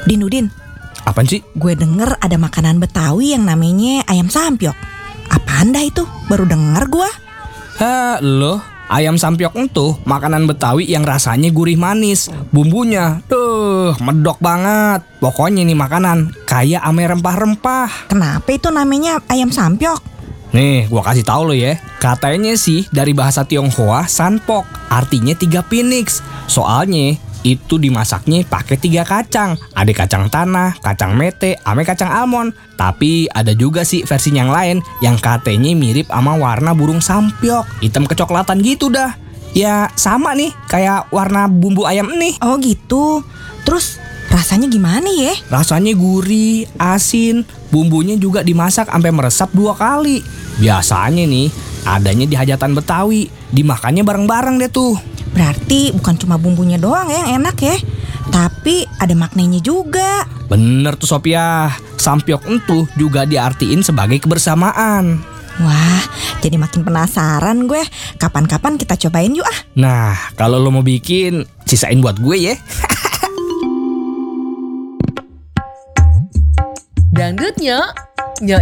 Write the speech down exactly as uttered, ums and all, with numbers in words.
Udin, Udin, Apaan sih? gue denger ada makanan Betawi yang namanya ayam sampiok. Apaan dah itu? Baru denger gue. Hah, loh, ayam sampiok itu makanan Betawi yang rasanya gurih manis. Bumbunya, duh, medok banget. Pokoknya nih makanan kaya ame rempah-rempah. Kenapa itu namanya ayam sampiok? Nih, gua kasih tahu lo ya. Katanya sih dari bahasa Tionghoa sanpok, artinya tiga phoenix. Soalnya itu dimasaknya pakai tiga kacang. Ada kacang tanah, kacang mete, ame kacang almond. Tapi ada juga sih versi yang lain yang katanya mirip sama warna burung sampiok, hitam kecoklatan gitu dah. Ya sama nih kayak warna bumbu ayam nih. Oh gitu. Terus rasanya gimana ya? Rasanya gurih, asin, bumbunya juga dimasak sampai meresap dua kali. Biasanya nih adanya di hajatan Betawi, dimakannya bareng-bareng deh tuh. Berarti bukan cuma bumbunya doang ya yang enak ya, tapi ada maknanya juga. Bener tuh Sophia, sampiok itu juga diartiin sebagai kebersamaan. Wah, jadi makin penasaran gue. Kapan-kapan kita cobain yuk ah. Nah, kalau lo mau bikin, sisain buat gue ya. Dangdutnya